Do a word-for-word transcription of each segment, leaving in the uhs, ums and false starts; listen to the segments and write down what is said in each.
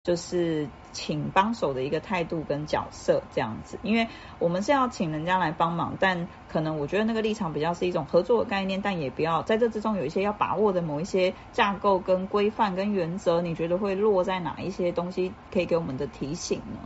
就是请帮手的一个态度跟角色这样子，因为我们是要请人家来帮忙，但可能我觉得那个立场比较是一种合作的概念，但也不要在这之中有一些要把握的某一些架构跟规范跟原则，你觉得会落在哪一些东西可以给我们的提醒呢？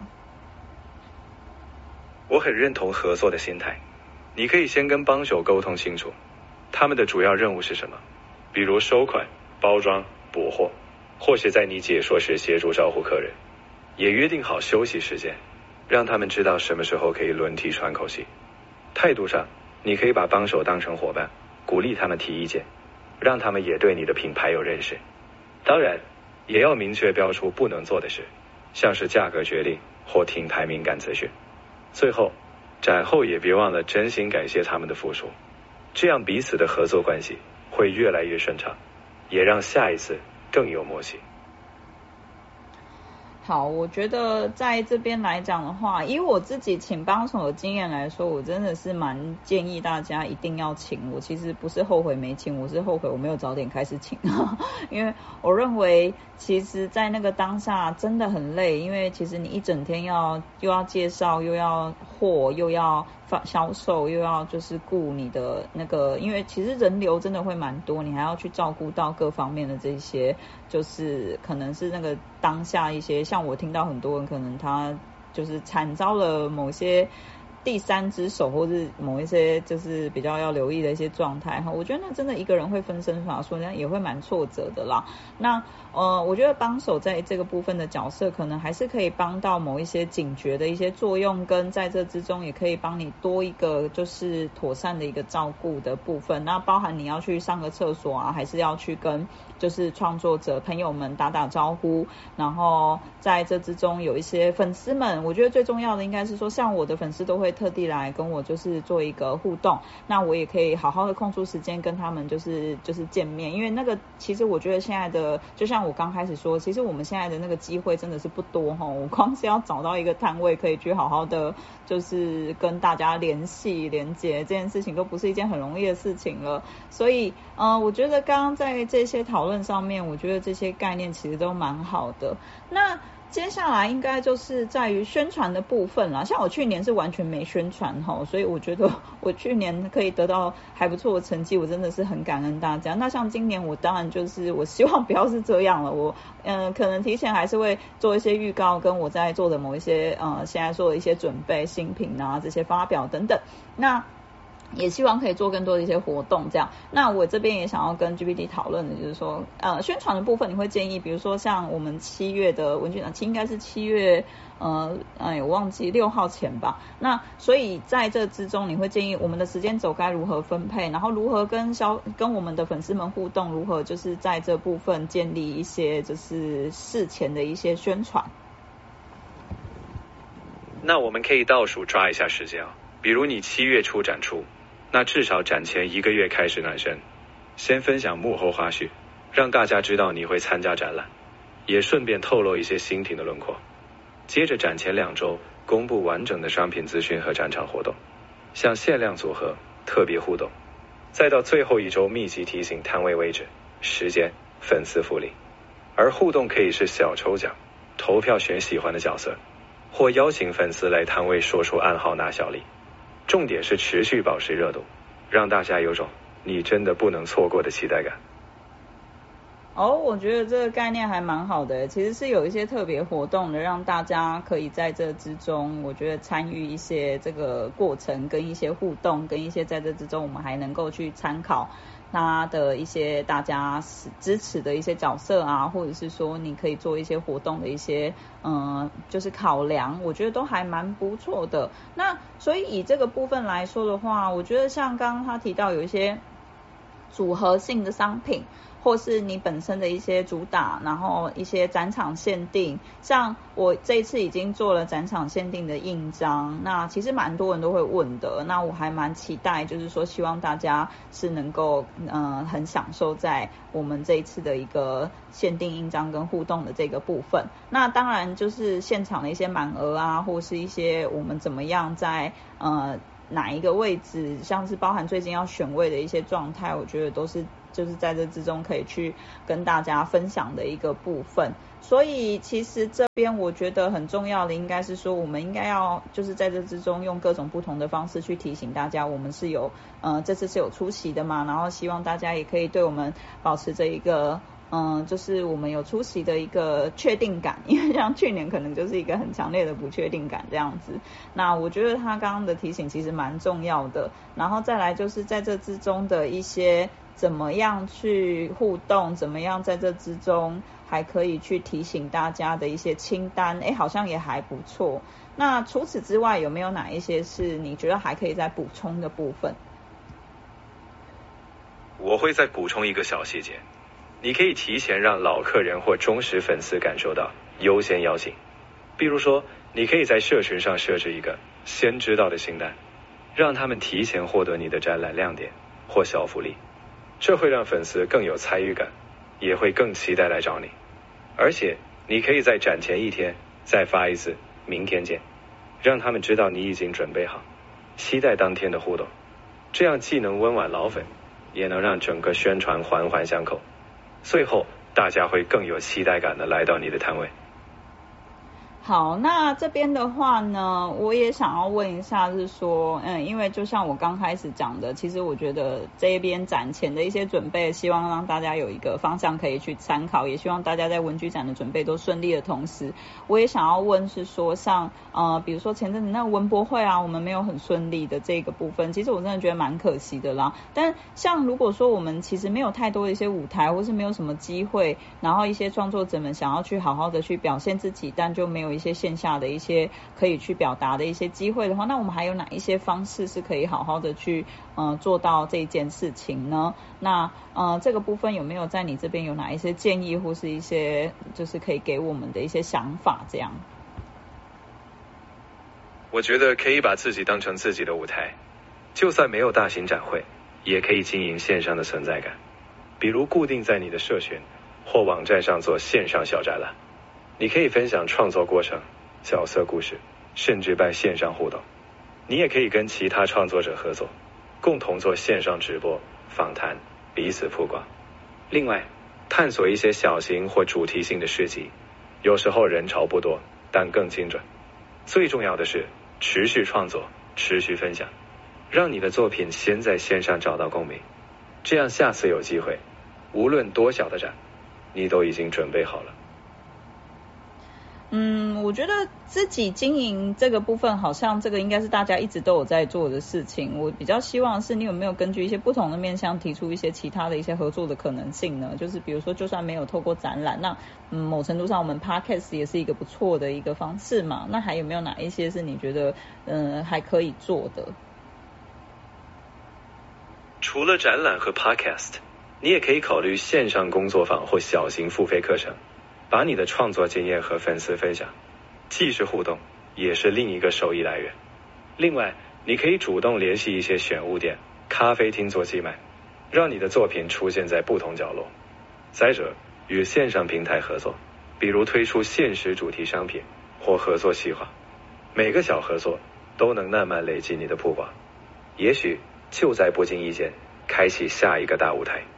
我很认同合作的心态，你可以先跟帮手沟通清楚他们的主要任务是什么，比如收款、包装、补货，或是在你解说时协助招呼客人，也约定好休息时间，让他们知道什么时候可以轮替喘口气。态度上，你可以把帮手当成伙伴，鼓励他们提意见，让他们也对你的品牌有认识。当然，也要明确标出不能做的事，像是价格决定或停牌敏感资讯。最后，展后也别忘了真心感谢他们的付出，这样彼此的合作关系会越来越顺畅，也让下一次更有默契。 好，我觉得在这边来讲的话，以我自己请帮手的经验来说，我真的是蛮建议大家一定要请。我其实不是后悔没请，我是后悔我没有早点开始请因为我认为其实在那个当下真的很累，因为其实你一整天要又要介绍，又要货，又要销售，又要就是顾你的那个，因为其实人流真的会蛮多，你还要去照顾到各方面的这些，就是可能是那个当下一些，像我听到很多人可能他就是惨遭了某些第三只手，或是某一些就是比较要留意的一些状态哈，我觉得那真的一个人会分身乏术，那也会蛮挫折的啦。那呃，我觉得帮手在这个部分的角色，可能还是可以帮到某一些警觉的一些作用，跟在这之中也可以帮你多一个就是妥善的一个照顾的部分。那包含你要去上个厕所啊，还是要去跟就是创作者朋友们打打招呼，然后在这之中有一些粉丝们，我觉得最重要的应该是说，像我的粉丝都会特地来跟我就是做一个互动，那我也可以好好的空出时间跟他们就是就是见面，因为那个其实我觉得现在的就像我刚开始说，其实我们现在的那个机会真的是不多齁，我光是要找到一个摊位可以去好好的就是跟大家联系连接，这件事情都不是一件很容易的事情了。所以呃，我觉得刚刚在这些讨论上面，我觉得这些概念其实都蛮好的。那接下来应该就是在于宣传的部分啦，像我去年是完全没宣传齁，所以我觉得我去年可以得到还不错的成绩，我真的是很感恩大家。那像今年我当然就是我希望不要是这样了，我呃可能提前还是会做一些预告，跟我在做的某一些呃现在做的一些准备新品啊这些发表等等，那也希望可以做更多的一些活动这样。那我这边也想要跟 G P T 讨论的就是说呃宣传的部分，你会建议比如说像我们七月的文具展期应该是七月呃哎我忘记六号前吧，那所以在这之中你会建议我们的时间轴该如何分配，然后如何跟消跟我们的粉丝们互动，如何就是在这部分建立一些就是事前的一些宣传。 那我们可以倒数抓一下时间啊，比如你七月初展出，那至少展前一个月开始暖身，先分享幕后花絮，让大家知道你会参加展览，也顺便透露一些新品的轮廓。接着展前两周公布完整的商品资讯和展场活动，像限量组合、特别互动，再到最后一周密集提醒摊位位置、时间、粉丝福利。而互动可以是小抽奖、投票选喜欢的角色，或邀请粉丝来摊位说出暗号拿小礼。重点是持续保持热度，让大家有种你真的不能错过的期待感。 哦，我觉得这个概念还蛮好的，其实是有一些特别活动的，让大家可以在这之中，我觉得参与一些这个过程，跟一些互动，跟一些在这之中我们还能够去参考他的一些大家支持的一些角色啊，或者是说你可以做一些活动的一些嗯，就是考量，我觉得都还蛮不错的。那所以以这个部分来说的话，我觉得像刚刚他提到有一些组合性的商品，或是你本身的一些主打，然后一些展场限定，像我这一次已经做了展场限定的印章，那其实蛮多人都会问的，那我还蛮期待，就是说希望大家是能够呃很享受在我们这一次的一个限定印章跟互动的这个部分。那当然就是现场的一些满额啊，或是一些我们怎么样在呃哪一个位置，像是包含最近要选位的一些状态，我觉得都是就是在这之中可以去跟大家分享的一个部分。所以其实这边我觉得很重要的应该是说，我们应该要就是在这之中用各种不同的方式去提醒大家，我们是有呃这次是有出席的嘛，然后希望大家也可以对我们保持着一个嗯，就是我们有出席的一个确定感，因为像去年可能就是一个很强烈的不确定感这样子。那我觉得他刚刚的提醒其实蛮重要的，然后再来就是在这之中的一些怎么样去互动，怎么样在这之中还可以去提醒大家的一些清单，哎，好像也还不错。那除此之外，有没有哪一些是你觉得还可以再补充的部分？ 我会再补充一个小细节，你可以提前让老客人或忠实粉丝感受到优先邀请。比如说，你可以在社群上设置一个先知道的清单，让他们提前获得你的展览亮点或小福利，这会让粉丝更有参与感，也会更期待来找你。而且你可以在展前一天再发一次明天见，让他们知道你已经准备好，期待当天的互动。这样既能温婉老粉，也能让整个宣传环环相扣，最后大家会更有期待感的来到你的摊位。 好，那这边的话呢，我也想要问一下，是说，嗯，因为就像我刚开始讲的，其实我觉得这边展前的一些准备，希望让大家有一个方向可以去参考，也希望大家在文具展的准备都顺利的同时，我也想要问是说，像呃，比如说前阵子那个文博会啊，我们没有很顺利的这个部分，其实我真的觉得蛮可惜的啦。但像如果说我们其实没有太多的一些舞台，或是没有什么机会，然后一些创作者们想要去好好的去表现自己，但就没有一些线下的一些可以去表达的一些机会的话，那我们还有哪一些方式是可以好好的去呃做到这件事情呢？那呃这个部分有没有在你这边有哪一些建议，或是一些就是可以给我们的一些想法这样？ 我觉得可以把自己当成自己的舞台，就算没有大型展会，也可以经营线上的存在感，比如固定在你的社群或网站上做线上小展览。你可以分享创作过程、角色故事，甚至办线上互动。你也可以跟其他创作者合作，共同做线上直播、访谈，彼此曝光。另外，探索一些小型或主题性的市集，有时候人潮不多，但更精准。最重要的是持续创作，持续分享，让你的作品先在线上找到共鸣，这样下次有机会，无论多小的展，你都已经准备好了。 嗯，我觉得自己经营这个部分，好像这个应该是大家一直都有在做的事情。我比较希望是你有没有根据一些不同的面向提出一些其他的一些合作的可能性呢？就是比如说，就算没有透过展览，那嗯，某程度上我们 podcast 也是一个不错的一个方式嘛。那还有没有哪一些是你觉得嗯还可以做的？ 除了展览和 podcast， 你也可以考虑线上工作坊或小型付费课程。把你的创作经验和粉丝分享，既是互动，也是另一个收益来源。另外，你可以主动联系一些选物店、咖啡厅做寄卖，让你的作品出现在不同角落。再者，与线上平台合作，比如推出限时主题商品或合作企划，每个小合作都能慢慢累积你的曝光，也许就在不经意间开启下一个大舞台。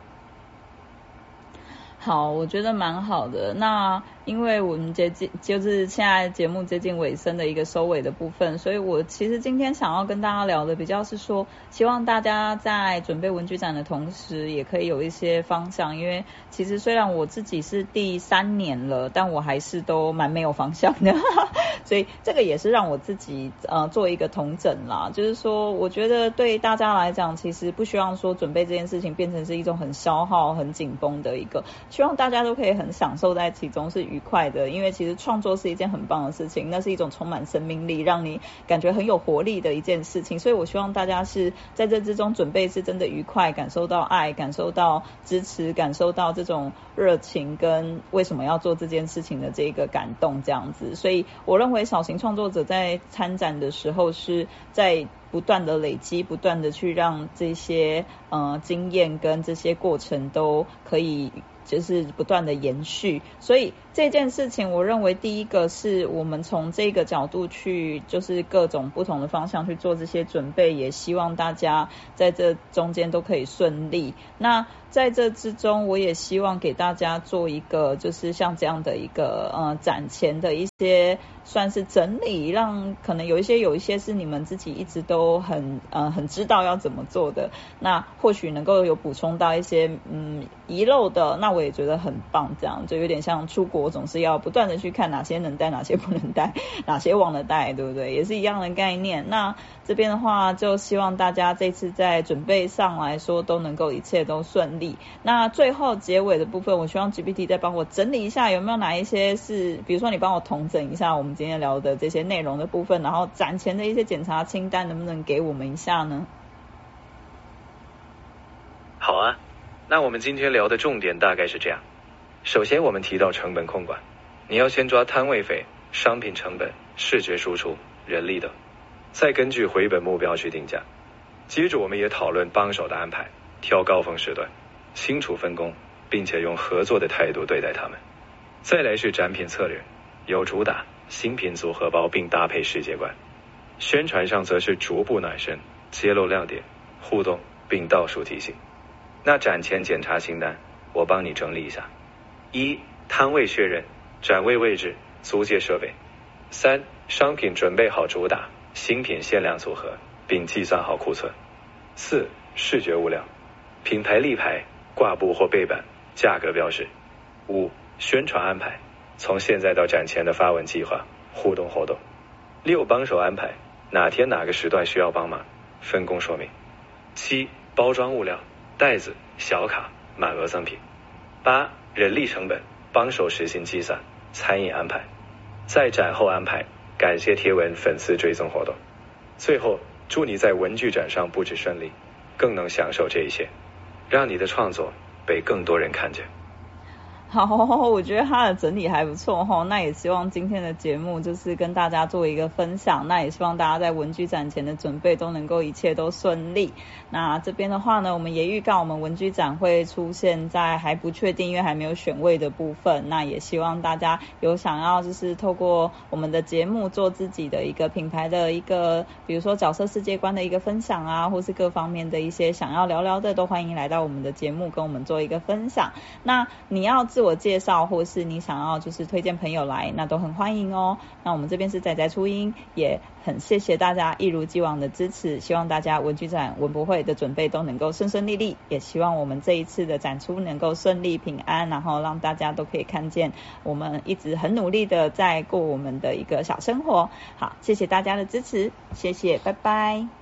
好，我觉得蛮好的。那因为我们接近就是现在节目接近尾声的一个收尾的部分，所以我其实今天想要跟大家聊的比较是说，希望大家在准备文具展的同时，也可以有一些方向。因为其实虽然我自己是第三年了，但我还是都蛮没有方向的，所以这个也是让我自己呃做一个统整啦。就是说，我觉得对大家来讲，其实不希望说准备这件事情变成是一种很消耗、很紧绷的一个。希望大家都可以很享受在其中，是愉快的，因为其实创作是一件很棒的事情，那是一种充满生命力，让你感觉很有活力的一件事情，所以我希望大家是在这之中准备是真的愉快，感受到爱，感受到支持，感受到这种热情跟为什么要做这件事情的这个感动这样子。所以我认为小型创作者在参展的时候是在不断的累积，不断的去让这些呃经验跟这些过程都可以就是不断的延续。所以这件事情我认为第一个是我们从这个角度去就是各种不同的方向去做这些准备，也希望大家在这中间都可以顺利。那在这之中我也希望给大家做一个就是像这样的一个呃展前的一些算是整理，让可能有一些有一些是你们自己一直都很呃很知道要怎么做的，那或许能够有补充到一些嗯遗漏的，那我也觉得很棒，这样就有点像出国总是要不断的去看哪些能带哪些不能带，哪些忘了带，对不对？也是一样的概念。那这边的话就希望大家这次在准备上来说都能够一切都顺利。那最后结尾的部分我希望 G P T 再帮我整理一下有没有哪一些是比如说你帮我统整一下我们今天聊的这些内容的部分，然后展前的一些检查清单能不能给我们一下呢？ 好啊，那我们今天聊的重点大概是这样。首先我们提到成本控管，你要先抓摊位费、商品成本、视觉输出、人力等，再根据回本目标去定价。接着我们也讨论帮手的安排，挑高峰时段，清楚分工，并且用合作的态度对待他们。再来是展品策略，有主打新品组合包并搭配世界观，宣传上则是逐步暖身，揭露亮点，互动并倒数提醒。那展前检查清单我帮你整理一下：一、摊位确认，展位位置，租借设备；三、商品准备好主打新品限量组合，并计算好库存；四、视觉物料，品牌立牌、挂布或背板，价格标识；五、宣传安排，从现在到展前的发文计划、互动活动；六、帮手安排，哪天哪个时段需要帮忙，分工说明；七、包装物料，袋子、小卡、满额赠品；八、人力成本，帮手实行计算，餐饮安排；在展后安排感谢贴文、粉丝追踪活动。最后，祝你在文具展上不止顺利，更能享受这一切，让你的创作被更多人看见。 好，我觉得他的整理还不错齁，那也希望今天的节目就是跟大家做一个分享，那也希望大家在文具展前的准备都能够一切都顺利。那这边的话呢，我们也预告我们文具展会出现在还不确定因为还没有选位的部分，那也希望大家有想要就是透过我们的节目做自己的一个品牌的一个比如说角色世界观的一个分享啊，或是各方面的一些想要聊聊的，都欢迎来到我们的节目跟我们做一个分享。那你要自我介绍或是你想要就是推荐朋友来，那都很欢迎哦。那我们这边是仔仔初音，也很谢谢大家一如既往的支持，希望大家文具展文博会的准备都能够顺顺利利，也希望我们这一次的展出能够顺利平安，然后让大家都可以看见我们一直很努力的在过我们的一个小生活。好，谢谢大家的支持，谢谢，拜拜。